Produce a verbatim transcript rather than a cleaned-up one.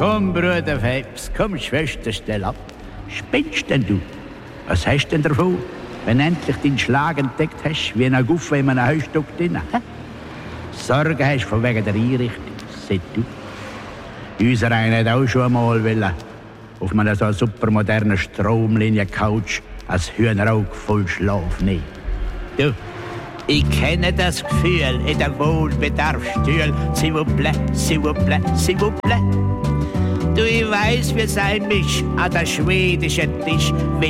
Komm, Bruder Phelps, komm, Schwester, stell ab. Spinnst denn du? Was hast denn davon, wenn endlich deinen Schlag entdeckt hast, wie ein Guffe in einem Heustock drin? Hä? Sorge hast von wegen der Einrichtung, seht du. Unser einer hat auch schon einmal wollen, auf einer so supermodernen Stromlinie-Couch als Hühnerauge voll Schlaf nehmen. Du, ich kenne das Gefühl in den Wohlbedarfsstühlen. S'il vous plaît, s'il vous plaît, s'il vous plaît. Du, ich weiss, wie es einem ist an der schwedischen Tisch,